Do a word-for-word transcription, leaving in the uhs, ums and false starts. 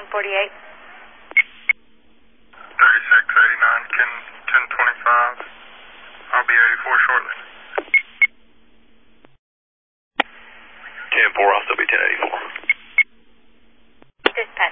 forty-eight. thirty-six eighty-nine, ten twenty-five. I'll be eighty-four shortly. ten four, I'll still be ten eighty-four. Dispatch.